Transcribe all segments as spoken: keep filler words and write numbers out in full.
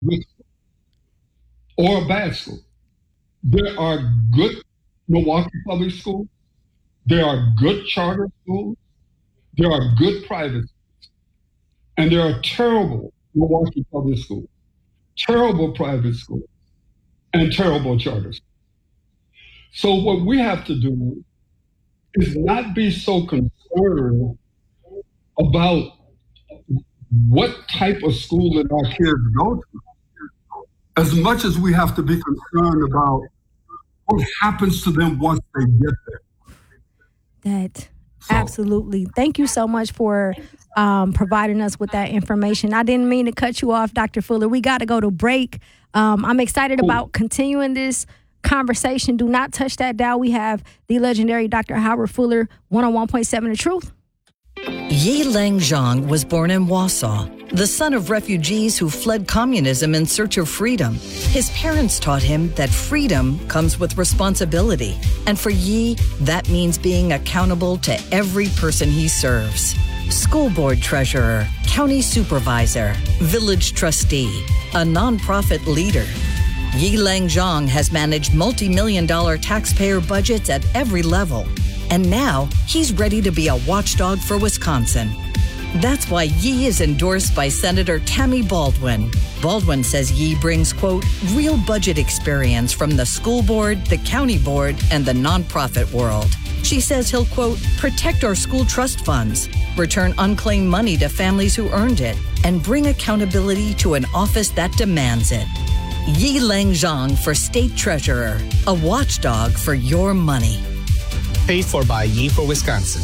good or a bad school. There are good Milwaukee public schools. There are good charter schools. There are good private schools. And there are terrible Milwaukee public schools, terrible private schools, and terrible charter schools. So what we have to do is not be so concerned about what type of school that our kids go to, as much as we have to be concerned about what happens to them once they get there. That absolutely. Thank you so much for um, providing us with that information. I didn't mean to cut you off, Doctor Fuller. We got to go to break. Um, I'm excited about continuing this conversation. Do not touch that dial. We have the legendary Doctor Howard Fuller, one oh one point seven The Truth. Yi Lang Zhang was born in Warsaw, the son of refugees who fled communism in search of freedom. His parents taught him that freedom comes with responsibility. And for Yi, that means being accountable to every person he serves. School board treasurer, county supervisor, village trustee, a nonprofit leader. Yi Lang Zhang has managed multi-million dollar taxpayer budgets at every level. And now he's ready to be a watchdog for Wisconsin. That's why Yi is endorsed by Senator Tammy Baldwin. Baldwin says Yi brings, quote, real budget experience from the school board, the county board, and the nonprofit world. She says he'll, quote, protect our school trust funds, return unclaimed money to families who earned it, and bring accountability to an office that demands it. Yi Lang Zhang for State Treasurer, a watchdog for your money. Paid for by Yi for Wisconsin.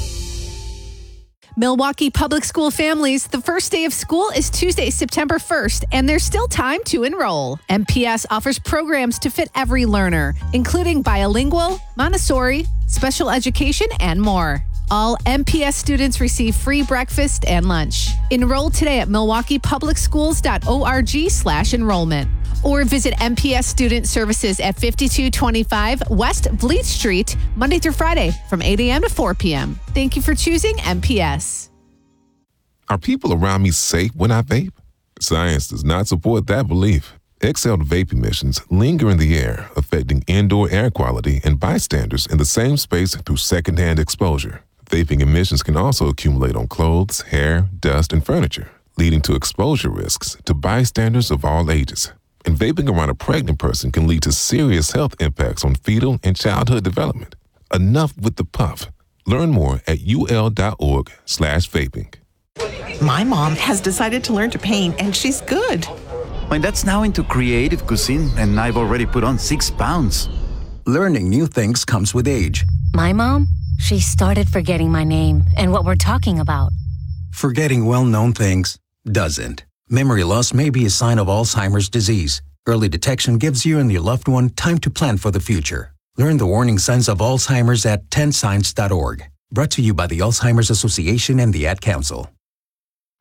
Milwaukee Public School families, the first day of school is Tuesday, September first, and there's still time to enroll. M P S offers programs to fit every learner, including bilingual, Montessori, special education, and more. All M P S students receive free breakfast and lunch. Enroll today at milwaukee public schools dot org slash enrollment. Or visit M P S Student Services at fifty-two twenty-five West Vliet Street, Monday through Friday from eight a.m. to four p.m. Thank you for choosing M P S. Are people around me safe when I vape? Science does not support that belief. Exhaled vape emissions linger in the air, affecting indoor air quality and bystanders in the same space through secondhand exposure. Vaping emissions can also accumulate on clothes, hair, dust, and furniture, leading to exposure risks to bystanders of all ages. And vaping around a pregnant person can lead to serious health impacts on fetal and childhood development. Enough with the puff. Learn more at ul.org slash vaping. My mom has decided to learn to paint, and she's good. My dad's now into creative cuisine, and I've already put on six pounds. Learning new things comes with age. My mom, she started forgetting my name and what we're talking about. Forgetting well-known things doesn't. Memory loss may be a sign of Alzheimer's disease. Early detection gives you and your loved one time to plan for the future. Learn the warning signs of Alzheimer's at ten signs dot org. Brought to you by the Alzheimer's Association and the Ad Council.